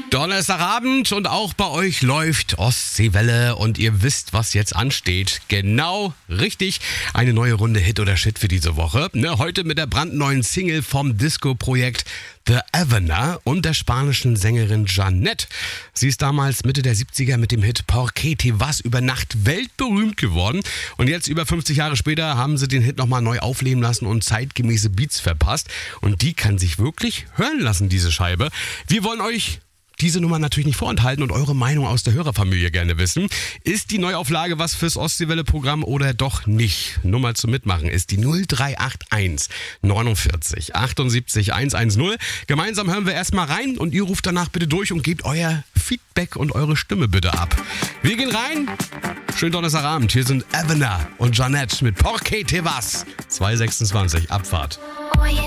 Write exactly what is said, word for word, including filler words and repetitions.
Donnerstagabend und auch bei euch läuft Ostseewelle und ihr wisst, was jetzt ansteht. Genau richtig, eine neue Runde Hit oder Shit für diese Woche. Ne, heute mit der brandneuen Single vom Disco-Projekt The Avener und der spanischen Sängerin Jeanette. Sie ist damals Mitte der siebziger mit dem Hit Por qué te vas über Nacht weltberühmt geworden. Und jetzt über fünfzig Jahre später haben sie den Hit nochmal neu aufleben lassen und zeitgemäße Beats verpasst. Und die kann sich wirklich hören lassen, diese Scheibe. Wir wollen euch diese Nummer natürlich nicht vorenthalten und eure Meinung aus der Hörerfamilie gerne wissen. Ist die Neuauflage was fürs Ostseewelle-Programm oder doch nicht? Nummer zum Mitmachen ist die null drei acht eins neunundvierzig achtundsiebzig hundertzehn. Gemeinsam hören wir erstmal rein und ihr ruft danach bitte durch und gebt euer Feedback und eure Stimme bitte ab. Wir gehen rein. Schönen Donnerstagabend. Hier sind Avener und Jeanette mit Por qué te vas. zwei sechsundzwanzig Abfahrt. Oye,